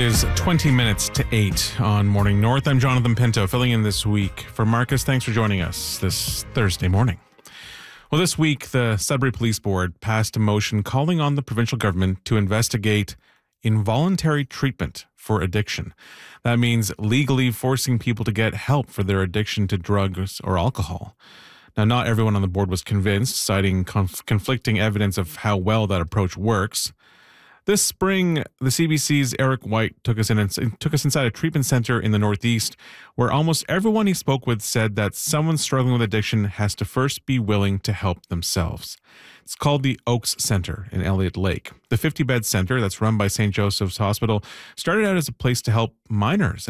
is 20 minutes to 8 on Morning North. I'm Jonathan Pinto, filling in this week for Marcus. Thanks for joining us this Thursday morning. Well, this week, the Sudbury Police Board passed a motion calling on the provincial government to investigate involuntary treatment for addiction. That means legally forcing people to get help for their addiction to drugs or alcohol. Now, not everyone on the board was convinced, citing conflicting evidence of how well that approach works. This spring, the CBC's Eric White took us inside a treatment center in the Northeast, where almost everyone he spoke with said that someone struggling with addiction has to first be willing to help themselves. It's called the Oaks Center in Elliott Lake. The 50-bed center that's run by St. Joseph's Hospital started out as a place to help minors